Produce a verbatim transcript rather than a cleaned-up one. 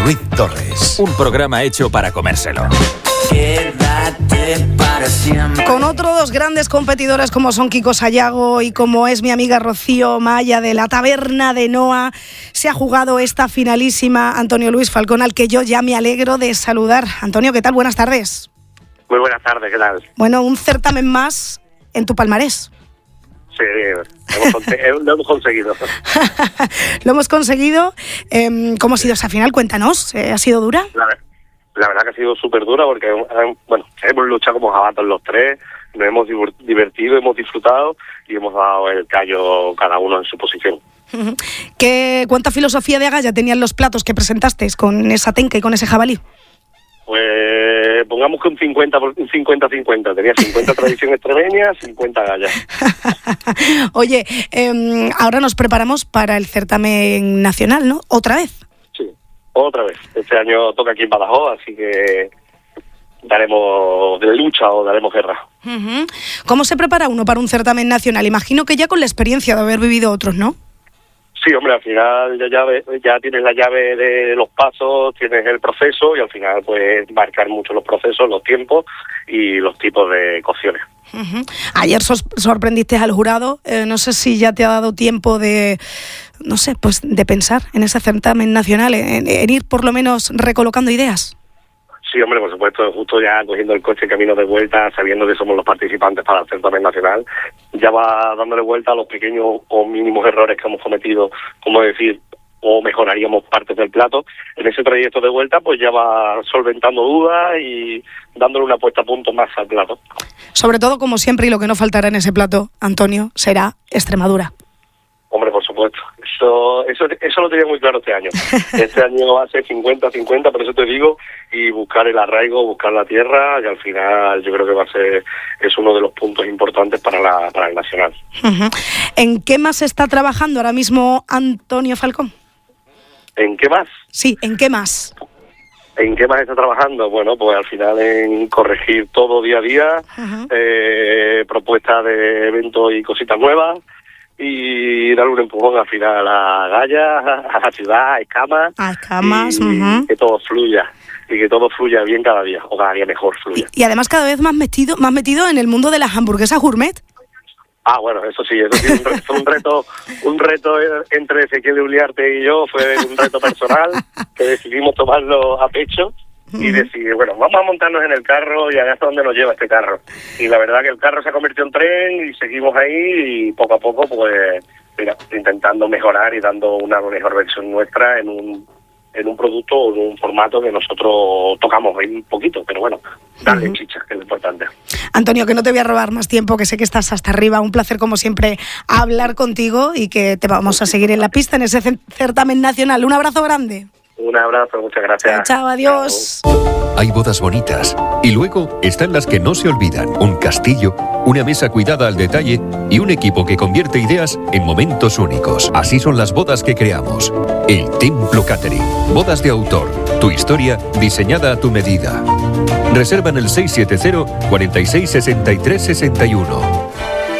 Ruiz Torres. Un programa hecho para comérselo. Quédate para siempre. Con otros dos grandes competidores como son Kiko Sayago y como es mi amiga Rocío Maya de la Taberna de Noa, se ha jugado esta finalísima Antonio Luis Falcón, al que yo ya me alegro de saludar. Antonio, ¿qué tal? Buenas tardes. Muy buenas tardes, ¿qué tal? Bueno, un certamen más en tu palmarés. Sí, hemos con- lo hemos conseguido. Lo hemos conseguido. Eh, ¿Cómo ha sido esa final? Cuéntanos. Eh, ¿Ha sido dura? La, la verdad que ha sido súper dura porque, bueno, hemos luchado como jabatos los tres, nos hemos divertido, hemos disfrutado y hemos dado el callo cada uno en su posición. ¿Qué, ¿Cuánta filosofía de agalla tenían los platos que presentasteis con esa tenca y con ese jabalí? Pues pongamos que un cincuenta un cincuenta cincuenta. Tenía cincuenta tradición extremeña, cincuenta gallas. Oye, eh, ahora nos preparamos para el certamen nacional, ¿no? ¿Otra vez? Sí, otra vez. Este año toca aquí en Badajoz, así que daremos de lucha o daremos guerra. Uh-huh. ¿Cómo se prepara uno para un certamen nacional? Imagino que ya con la experiencia de haber vivido otros, ¿no? Sí, hombre, al final ya, llave, ya tienes la llave de los pasos, tienes el proceso y al final puedes marcar mucho los procesos, los tiempos y los tipos de cocciones. Uh-huh. Ayer sos- sorprendiste al jurado, eh, no sé si ya te ha dado tiempo de, no sé, pues de pensar en ese certamen nacional, en, en ir por lo menos recolocando ideas. Sí, hombre, por supuesto, justo ya cogiendo el coche camino de vuelta, sabiendo que somos los participantes para el certamen nacional, ya va dándole vuelta a los pequeños o mínimos errores que hemos cometido, como decir, o mejoraríamos partes del plato. En ese trayecto de vuelta, pues ya va solventando dudas y dándole una puesta a punto más al plato. Sobre todo, como siempre, y lo que no faltará en ese plato, Antonio, será Extremadura. Hombre, por supuesto. Eso, eso, eso lo tenía muy claro este año. Este año va a ser cincuenta cincuenta, por eso te digo, y buscar el arraigo, buscar la tierra, y al final yo creo que va a ser, es uno de los puntos importantes para la, para el nacional. Uh-huh. ¿En qué más está trabajando ahora mismo Antonio Falcón? ¿En qué más? Sí, ¿en qué más? ¿En qué más está trabajando? Bueno, pues al final en corregir todo día a día, Uh-huh. eh, propuestas de eventos y cositas nuevas, y darle un empujón al final a la Galla, a la ciudad, a Escamas, A Escamas, y uh-huh. que todo fluya, y que todo fluya bien cada día, o cada día mejor Y, fluya. y además cada vez más metido, más metido en el mundo de las hamburguesas gourmet. Ah, bueno, eso sí, eso sí, un re- fue un reto, un reto entre Ezequiel Uliarte y yo, fue un reto personal que decidimos tomarlo a pecho y decir, bueno, vamos a montarnos en el carro y a ver hasta dónde nos lleva este carro. Y la verdad que el carro se ha convertido en tren y seguimos ahí y poco a poco, pues, mira, intentando mejorar y dando una mejor versión nuestra en un en un producto o en un formato que nosotros tocamos un poquito, pero bueno, darle Uh-huh. chicha, que es lo importante. Antonio, que no te voy a robar más tiempo, que sé que estás hasta arriba. Un placer, como siempre, hablar contigo y que te vamos a seguir en la pista en ese cer- certamen nacional. Un abrazo grande. Un abrazo, muchas gracias. Chao, adiós. Hay bodas bonitas y luego están las que no se olvidan. Un castillo, una mesa cuidada al detalle y un equipo que convierte ideas en momentos únicos. Así son las bodas que creamos. El Templo Catering. Bodas de autor. Tu historia diseñada a tu medida. Reserva en el seis siete cero, cuarenta y seis, sesenta y tres, sesenta y uno.